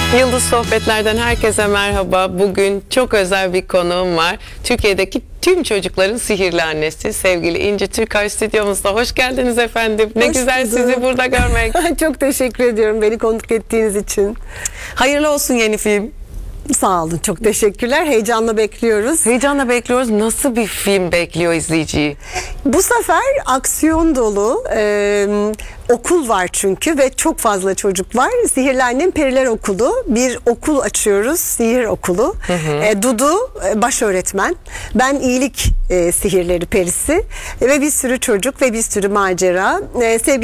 Yıldız Sohbetler'den herkese merhaba. Bugün çok özel bir konuğum var. Türkiye'deki tüm çocukların sihirli annesi sevgili İnci Türkay stüdyomuzda. Hoş geldiniz efendim. Ne Hoş güzel bulduk. sizi burada görmek. Çok teşekkür ediyorum beni konuk ettiğiniz için. Hayırlı olsun yeni film. Sağ olun, çok teşekkürler. Heyecanla bekliyoruz. Heyecanla bekliyoruz. Nasıl bir film bekliyor izleyiciyi? Bu sefer aksiyon dolu okul var çünkü ve çok fazla çocuk var. Sihirli Annem Periler Okulu. Bir okul açıyoruz, sihir okulu. Dudu baş öğretmen. Ben iyilik sihirleri perisi ve bir sürü çocuk ve bir sürü macera. Sevgili